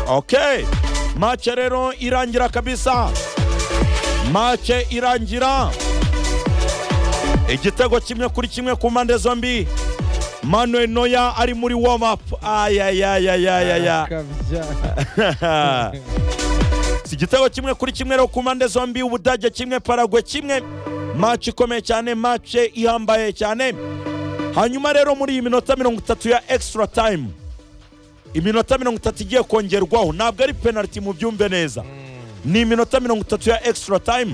Okay, match rero irangira kabisa, match irangira igitego kimwe kuri kimwe ku mpande zombi. Manuel Neuer ari muri warm up. Igitego kimwe kuri kimwe rero ku mpande zombi, Ubudage kimwe Paraguay kimwe. Match ikomeye cyane, match ihambaye cyane. Hanyuma rero muri iyi minota 30 ya extra time, iminota 30 igiye kongerwaho, ntabwo ari penalty mu byumve neza, ni iminota 30 ya extra time.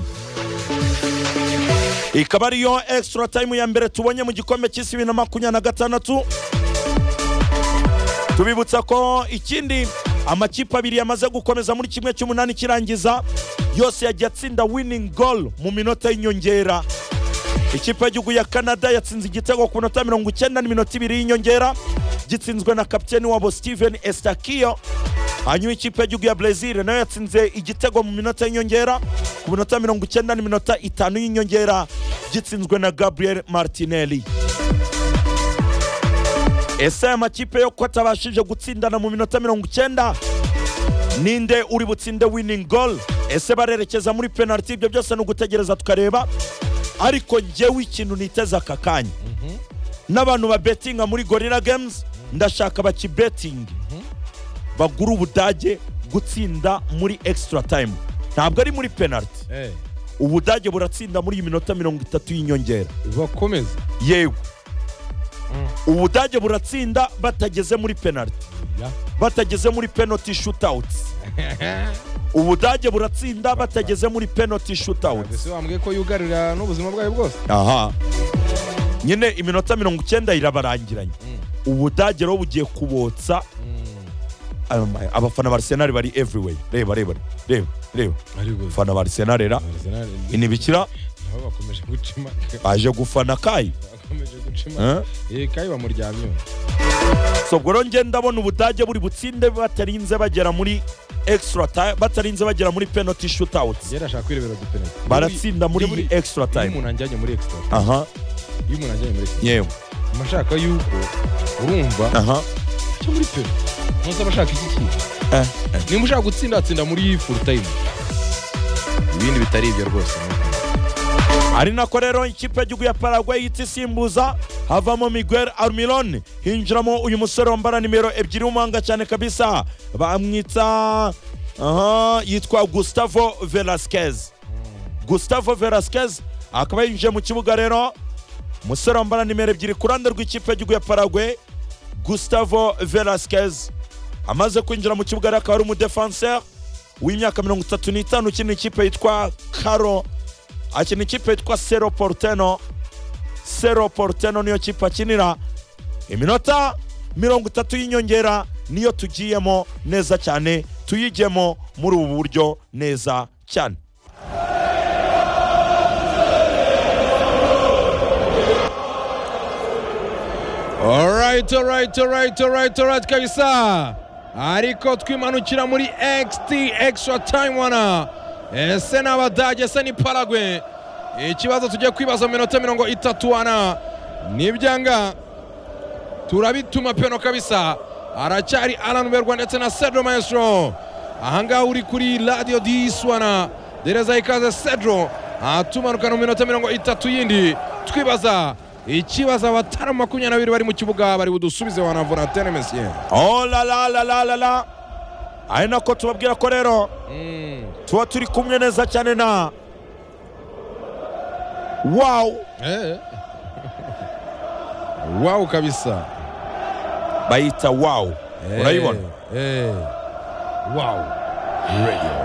Ikaba ariyo extra time ya mbere tubonye mu gikombe cy'isi 2026. Tubibutsa ko ikindi amakipe abiri yamaze gukomeza muri kimwe cy'umunani kirangiza, yose yagiye atsinda winning goal mu minota y'inyongera. Ikipe y'igihugu ya Canada yatsinze igitego ku minota 90 n'iminota 2 y'inyongera, gitsinzwe na kapiteni wabo Steven Estaquio. Hanyuma ikipe y'igihugu ya Brazil nayo yatsinze igitego mu minota y'inyongera ku minota 90 n'iminota 5 y'inyongera, gitsinzwe na Gabriel Martinelli. Ese amakipe yo kwatabashije gutsindana mu minota 90, ninde uri butsinde winning goal? Ese barerekeza muri penalty? Ibyo byose no gutegereza tukareba. Ariko njyewe ikintu niteza akakanya, n'abantu ba bettinga muri Gorilla Games, ndashaka baki betting bagura Ubudage gutsinda muri extra time, ntabwo ari muri penalty. Ubudage buratsinda muri minota 30 y'inyongera. Bakomeza yego, Ubudage buratsinda batageze muri penalty, batageze muri penalty shootouts. Ubudage buratsinda batageze muri penalty shootouts. Ese wambwiye ko yugarira n'ubuzima bwayo bwose? Aha, nyine iminota 90 irabarangiranye. Ubudage rero bugiye kubotsa. Abafana ba Arsenal bari everywhere. Reba abafana ba Arsenal era inibikira nabo bakomeje gucima, baje gufana Kai, bakomeje gucima Kai bamuryamye. So goronge ndabona Ubudage buri butsinde batarinze bagera muri extra time, batarinze bagera muri penalty shootouts. Yera shaka kwirebera du penalty, baratsinda muri extra time. Umuntu anjanye muri extra. Aha, umuntu anjanye muri extra. Yewe mashaka yuko urumva cyo muri penalty muza bashaka iki ni mushaka gutsinda atsinda muri full time, ibindi bitari ibyo rwose. Ari nako rero ikipe y'igihugu ya Paraguay yitisimbuza, havamo Miguel Almiron, hinjiramo uyu musore wambara nimero 2 umanga cyane kabisa, bamwita yitwa Gustavo Velasquez. Gustavo Velasquez akaba yinjiye mu kibuga rero, musore wambara nimero 2 ku ruhande rw'ikipe y'igihugu ya Paraguay. Gustavo Velasquez amaze kwinjira mu kibuga, akaba ari umudefenseur w'imyaka 35 ukina ikipe yitwa akina ikipe yitwa Cerro Porteño niyo kipe akinira. Iminota 30 y'inyongera niyo tugiyemo neza cyane, tuyigemo muri ubu buryo neza cyane. Alright kabisa. Ariko twimanukira muri extra time wana. Ese n'Abadage, ese ni Paraguay. Ikibazo tugiye kwibaza mu minota 30 wana. Nibyanga turabituma peno kabisa. Aracyari Alan Bergwa ndetse na Cedro Maestro. Ahanga uri kuri Radio DS wana. Dereza ikaze Cedro. Atumanuka mu minota 30 yindi. Twibaza ikibazo abatara 22 bari mu kibuga bari budusubize wana Valentin Messier. Oh la la la la la la. Aina ko tubabwira ko rero tuba turi kumwe neza cyane na wow. Wow kabisa, bayita wow. Urayibona? Wow radio.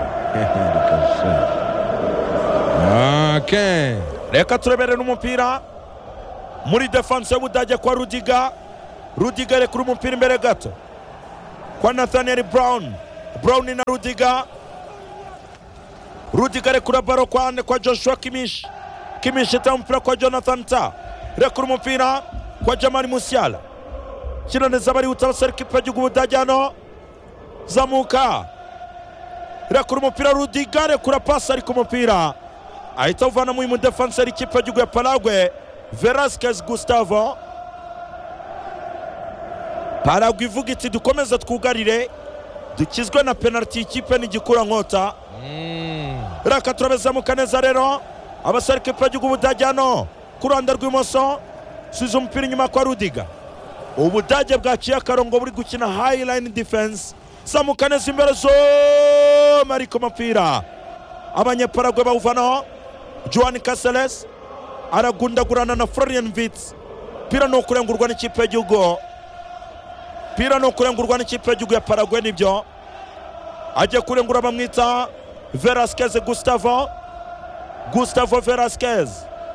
Okay, reka turebere n'umupira muri defense y'Ubudage kwa Rudiger kuri umupira imbere gato kwa Nathaniel Brown na Rudiger kuri baro kwa Joshua Kimmich itampira kwa Jonathan Tah, rekura umupira kwa Jamal Musiala, kina neza bari utabasara ikipe y'igihugu Ubudage hano, zamuka rekura umupira Rudiger kuri pasi, ariko umupira ahita uvana mu defense y'ikipe y'igihugu ya Paraguay. Velasquez Gustavo, Paraguay ivuga iti dukomeza twugarire dukizwe na penalty ikipe n'igikura nkota reka turabezamuka neza rero abasore ikipe y'igihugu Ubudage hano ku ruhande rw'imoso subiza umupira inyuma kwa Rudiga. Ubudage bwaciye akarongo buri gukina high line defense zamuka neza imbere zo mariko umupira abanyeparagwe bawuvanaho. Joan Caceres aragundagurana na Florian Wirtz. Pira no kurengurwa n'ikipe y'igihugu ya Paraguay nibyo agiye kurengura bamwita Velasquez Gustavo Velasquez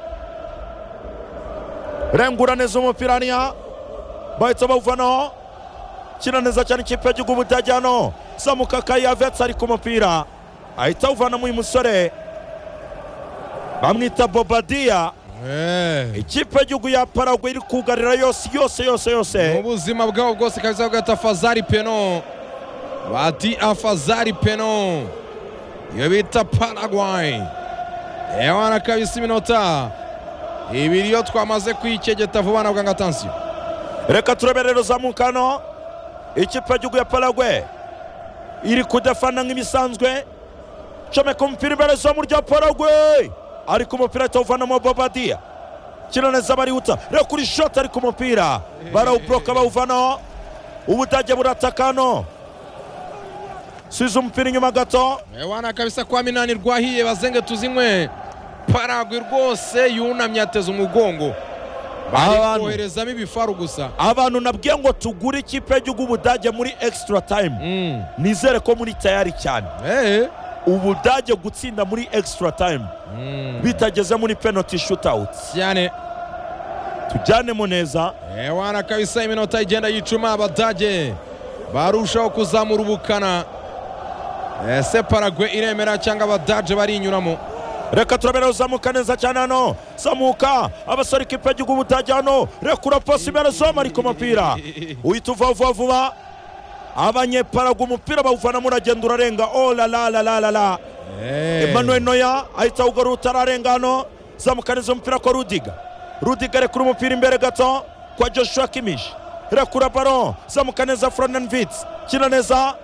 rengura neza umupira niya bahita bawuvanaho kina neza cyane ikipe y'igihugu Ubudage hano zamuka Kai Havertz ari ku mupira ahita awuvanamo uyu musore bamwita Bobadilla. Ikipe y'igihugu ya Paraguay iri kugarira yose mu buzima bwabo bwose kabisa bwa Afazari Peno bati Afazari Peno iyo bita Paraguay. Ewana kabisa iminota ibiri yo twamaze kwikegeta vuba na bwanga atansiyo. Reka tureberero zamukano ikipe y'igihugu ya Paraguay iri kudefana nk'ibisanzwe comeka umupira imbere zo mu rya Paraguay ariko umupira atawuvanamo Bobadilla kina neza barihuta reka kuri shot ariko umupira barawubloka bawuvanaho. Ubudage buratakano subiza umupira inyuma gato. Ewana kabisa kwa minani rwahiye bazenge tuzinywe. Paraguay rwose yunamye ateze umugongo bari koherezamo ibifaru gusa. Abantu nabwiye ngo tugure ikipe y'igihugu Ubudage muri extra time nizere ko muri tayari cyane. Ubudage gutsinda muri extra time bitageze muri penalty shootout cyane tujyanemo neza. Ewana kabisa iminota igenda yicuma Abadage barushaho kuzamura ubukana. Ese Paraguay iremera cyangwa Abadage bari inyuramo? Reka turabera uzamuka neza cyane hano zamuka abasore ikipe y'igihugu Ubudage hano rekura pasi imbere zoma ariko umupira uhita uva vuba abanyeparagu umupira bawuvanamo uragenda urarenga. Oh la la la la la Emmanuel Neuer ahita awugarura utararenga hano zamuka neza umupira kwa Rudiga rekura umupira imbere gato kwa Joshua Kimmich rekura baro zamuka neza Florian Wirtz kina neza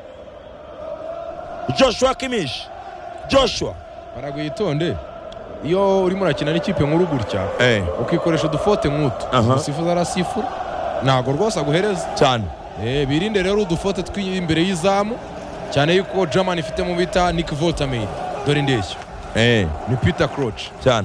Joshua Kimmich Paraguay itonde iyo urimo urakina n'ikipe nkuru gutya ukikoresha udufote nk'utu usifuza arasifura ntago rwose aguhereza cyane. Birinde rero udufote tw'imbere y'izamu cyane yuko German ifite mu bita Nick Voltamade dore ndeshyo ni Peter Crouch cyane.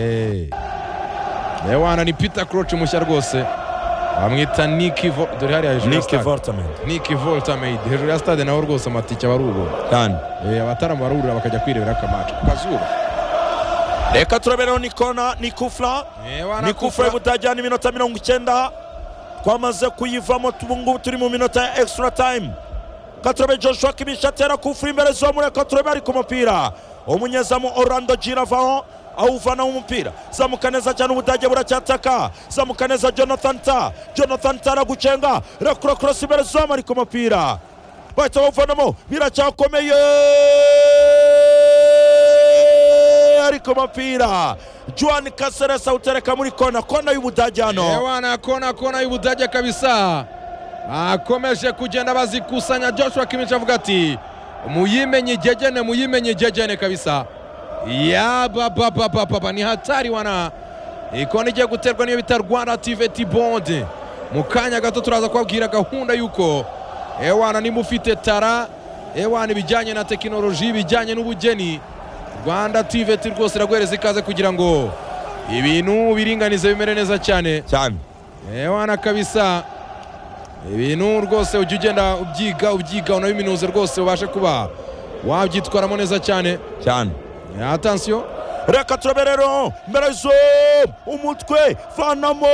Ewana ni Peter Crouch mushya rwose bamwita dore hari Nick Voltamade hejuru ya stade naho rwose amatike barugo cyane. Abatarama barurira bakajya kwirebera akamacu ku kazuba. Reka turaberaho ni kufla y'Ubudage n'iminota 90 twamaze kuyivamo ubungubu turi mu minota ya extra time. Katurebe Joshua Kimmich atera kufla imbere zo muri Katurebe ari ku mupira umunyezamu Orlando Giravaho awuvana umupira zamuka neza cyane Ubudage buracyataka zamuka neza Jonathan Tah aragucenga rekura cross imbere zo muri ku mupira bahita bawuvanamo biracyakomeye ariko mupira Joan Caceres awutereka muri kona y'Ubudage hano. Ewana kona y'Ubudage kabisa akomeje kugenda bazikusanya. Joshua Kimmich avuga ati muyimenye jejene kabisa ya baba ni hatari wana ikona igiye guterwa niyo bita Rwanda TVT Bond. Mu kanya gato turaza kubabwira gahunda yuko ewana nimba ufite tara ewana ibijyanye na tekinoloji ibijyanye n'ubugeni Rwanda TVT rwose iraguhereza ikaze kugira ngo ibintu biringanize bimere neza cyane. Ewana kabisa ibintu rwose ujye ugenda ubyiga unabiminuze rwose ubashe kuba wabyitwaramo neza cyane. Attention reka turaberero mbere zo umutwe vanamo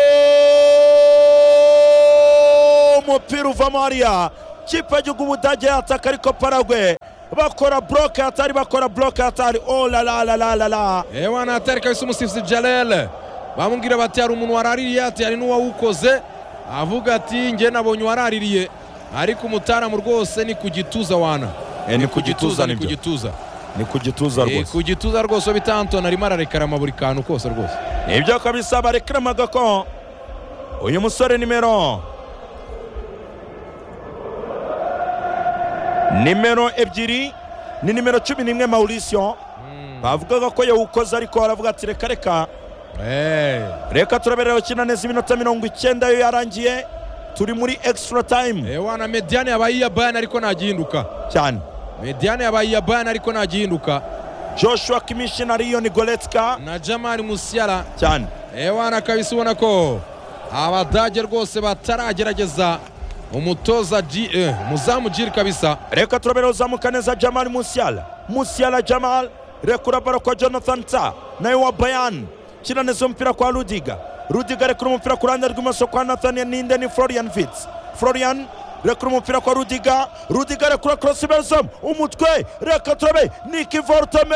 umupira uva Maria kipe y'igihugu Ubudage ataka ariko Paraguay bakora block atari. Oh la la la la la ewana atari kabisa umusifuzi Jalel bamubwira bati hari umuntu waraririye ati hari n'uwawukoze avuga ati nge nabonye waraririye ariko umutaramu rwose ni kugituza wana ni kugituza rwose kugituza rwose bita Anton arimo ararekarama buri kantu kose rwose nibyo kabisa barekaramaga ko uyu musore nimero nimero ebyiri ni nimero 11 Mauricio bavugaga ko yawukoze ariko baravuga ati reka reka turaberera ukina neza iminota 90 yo yarangiye turi muri extra time. Wana Mediane yabaye ya Bayern ariko nagihinduka cyane. Mediane yabaye ya Bayern ariko nagihinduka. Joshua Kimmich na Leon Goretzka na Jamal Musiala cyane. Wana kabisa ubona ko abadage rwose bataragerageza umutoza muzamu Jiri kabisa. Reka turaberera uzamuka neza Jamal Musiala Jamal rekura baro kwa Jonathan Tah nayo wa Bayern kina neza umupira kwa Rudiger rekura umupira ku ruhande rw'imoso kwa Nathaniel Ninde ni Florian Wirtz rekura umupira kwa Rudiger rekura cross belzom umutwe reka turabe Nicky Vortame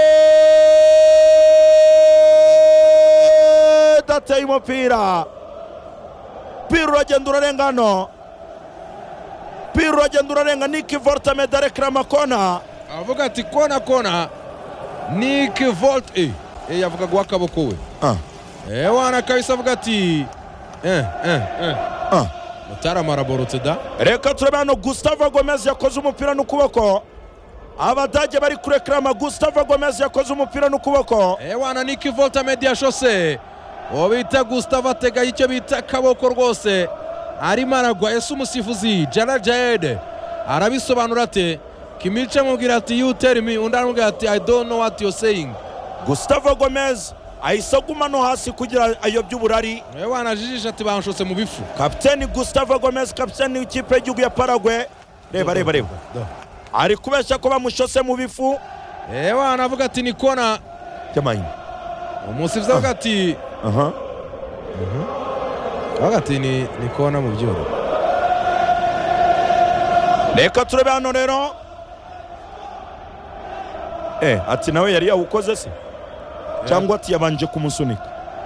dateye umupira Pirlo agenda urarenga Nicky Vortame darekrama kona avuga ati kona Nicky Vortame yavuga gwa kaboko we wana kabisa avuga ati mutara maraborotse da. Reka turabe hano Gustavo Gomez yakoze umupira n'ukuboko abadage bari kurekrama Gustavo Gomez yakoze umupira n'ukuboko wana Nicky Vortame dia chose obita Gustavo atega icyo bita kaboko rwose arimo aragwa ese umusifuzi Gerard Jaed arabisobanura ate Kimmich amubwira ati you tell me undi aramubwira ati I don't know what you're saying. Gustavo Gomez ayisaguma no hasi kugira ayobye uburari wana jijisha ati banshotse mu bifu. Kapiteni Gustavo Gomez kapiteni w'ikipe y'igihugu ya Paraguay reba ari kubeshya ko bamushose mu bifu wana avuga ati ni kona cyamayi umusifuzi avuga ati ati ni kona mu byoro. Reka turabe hano rero ati nawe yari yawukoze se cyangwa ati yabanje kumusunika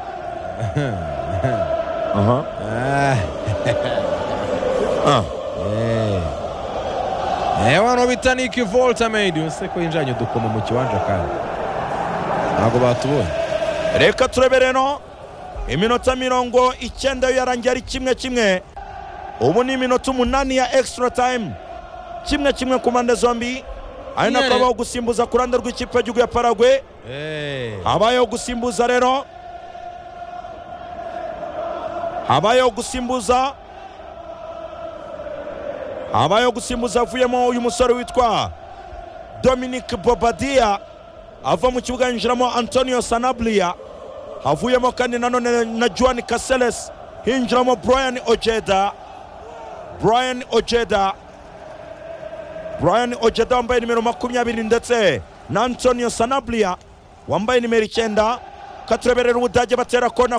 wana bita Nicky Vortame yose ko yinjanye dukoma mu kiwanja kandi ntabwo batubonye. Reka turabe rero iminota 90 yo yarangiye ari 1-1 ubu ni iminota 8 ya extra time 1-1 ku mpande zombi ari nakabaho gusimbuza ku ruhande rw'ikipe y'igihugu ya Paraguay habayeho gusimbuza rero habayeho gusimbuza avuyemo uyu musore witwa Dominic Bobadilla ava mu kibuga yinjiramo Antonio Sanabria havuyemo kandi nanone na Juan Caceres hinjiramo Brian Ojeda wambaye nimero 20 ndetse na Antonio Sanabria wambaye nimero 9 katureberera ubudage batera kona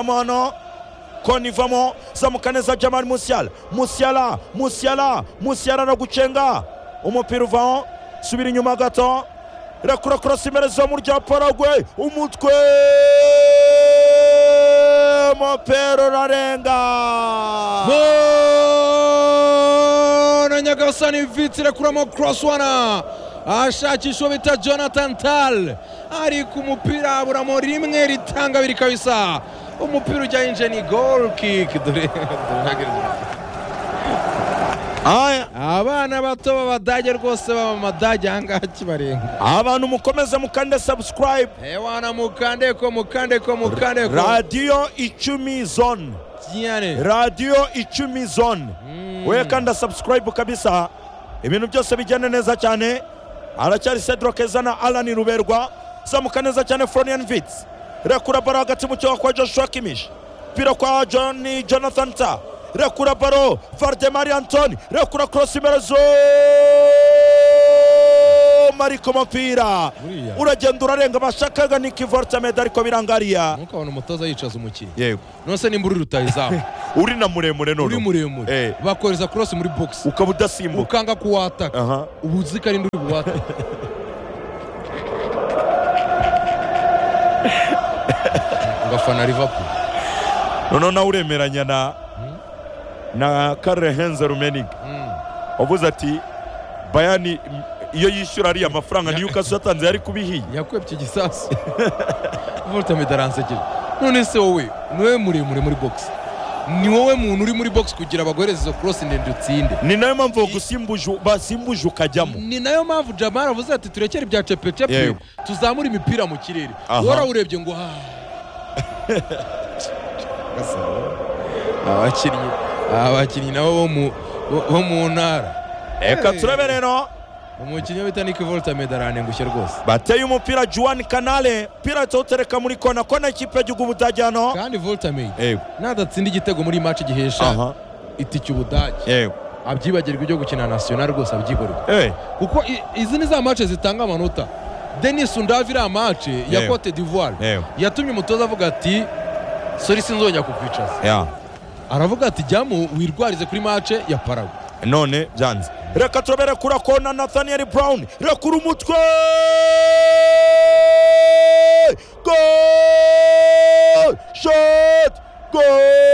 ivamo zamuka neza Jamal Musiala aragucenga umupira uvaho subira inyuma gato rekura cross imbere zo mu rya Paraguay umutwe mopero rarenga na Nyagasani Wirtz rekuramo cross wana ashakisha bita Jonathan Tah ariko umupira aburamo rimwe ritanga biri kabisa umupira ujya inje ni goal kick dore abana bato b'abadage rwose b'amadage ahangaha kibarenga abantu mukomeze mukande subscribe wana mukandeko radio 10 zone radio 10 zone we kanda subscribe kabisa ibintu byose bijyane neza cyane aracyari Cedro Kezana Alan Ruberwa zamuka neza cyane Florian Wirtz rekura baro hagati mu cyo kwa Joshua Kimmich pira kwa Jonathan Tah rekura baro Valdemar Anton rekura cross imerezo Mariko mupira uragenda urarenga bashakaga Nicky Vortame ariko birangariya mukabona umutoza yicaza umukino yego nose nimburi rutayizamu uri na muremure none uri muremure bakoreza cross muri box ukaba udasimbuka ukanga kuwataka ubuzika ari nduri buwataka ngafana Liverpool none uremeranya na Karl-Heinz Rummenigge uvuze ati Bayern iyo yishyura ari amafaranga niyo ukazatanze yari kubihiye yakwepye igisasi Vortame daransekeje none se wowe niwe muremure muri box ni wowe muntu uri muri box kugira abagohereza izo cross ndende utsinde. ni nayo mpamvu basimbuje ukajyamo. Ni nayo mpamvu Jamal avuze ati turekere ibya cepe tuzamura imipira mu kirere. Wora urebye ngo abakinnyi nabo bo mu ntara. Reka turebe rero umukinnyi bita Nick Voltamed aranengushye rwose. bateye umupira Juan Canale, pira atawutereka muri kona ikipe y'igihugu Ubudage hano. Kandi Voltamed nadatsinda igitego muri match gihesha itike Ubudage abyibagirwa ibyo gukina national rwose abyigorera. Kuko izi ni za match zitanga amanota. Denis Undavira match ya Cote d'Ivoire yatumye umutoza avuga ati sorry sinzongera kukwicaza. Aravuga ati jyamu wirwarize kuri match ya Paraguay. None byanze. Reka turabere kura kona Nathaniel Brown, rekura umutwe, goal, shot, goal.